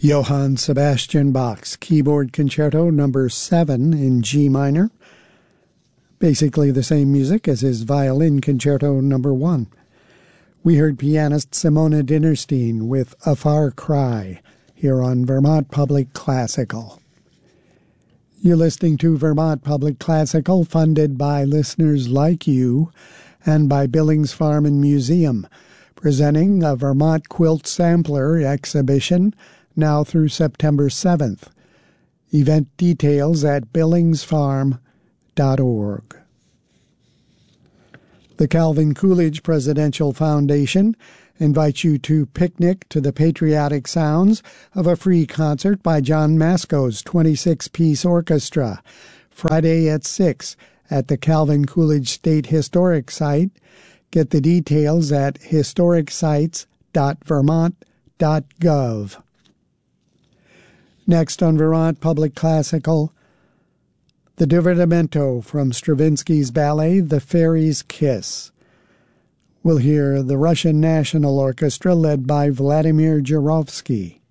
Johann Sebastian Bach's Keyboard Concerto No. 7 in G minor, basically the same music as his Violin Concerto No. 1. We heard pianist Simona Dinnerstein with A Far Cry here on Vermont Public Classical. You're listening to Vermont Public Classical, funded by listeners like you and by Billings Farm and Museum, presenting a Vermont Quilt Sampler exhibition now through September 7th. Event details at billingsfarm.org. The Calvin Coolidge Presidential Foundation invites you to picnic to the patriotic sounds of a free concert by John Masco's 26-piece orchestra, Friday at 6 at the Calvin Coolidge State Historic Site. Get the details at historicsites.vermont.gov. Next on Vermont Public Classical, the Divertimento from Stravinsky's ballet The Fairy's Kiss. We'll hear the Russian National Orchestra led by Vladimir Jurovsky.